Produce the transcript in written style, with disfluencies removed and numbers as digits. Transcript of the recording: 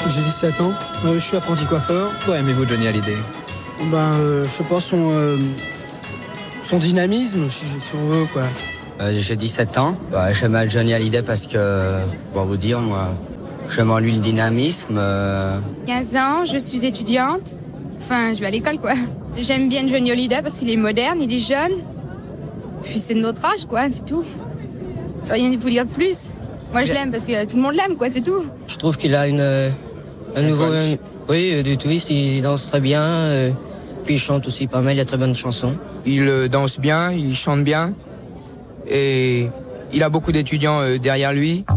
J'ai 17 ans, je suis apprenti coiffeur. Pourquoi aimez-vous Johnny Hallyday? Je sais pas, son dynamisme, si on veut, quoi. J'ai 17 ans. J'aime Johnny Hallyday parce que, pour vous dire, moi, j'aime en lui le dynamisme. 15 ans, je suis étudiante. Enfin, je vais à l'école, quoi. J'aime bien Johnny Hallyday parce qu'il est moderne, il est jeune. Puis c'est de notre âge, quoi, c'est tout. Je peux rien vous dire de plus. Moi, je l'aime parce que tout le monde l'aime, quoi, c'est tout. Je trouve qu'il a un nouveau... du twist, il danse très bien. Puis il chante aussi pas mal, il a très bonnes chansons. Il danse bien, il chante bien. Et il a beaucoup d'étudiants derrière lui.